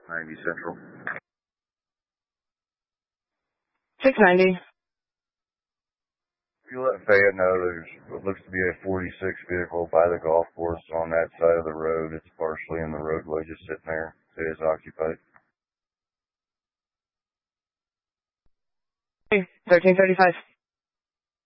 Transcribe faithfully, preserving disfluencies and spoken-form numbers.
ninety Central. six ninety. If you let Fayette know there's what looks to be a forty-six vehicle by the golf course on that side of the road. It's partially in the roadway, just sitting there. It is occupied. thirteen thirty-five.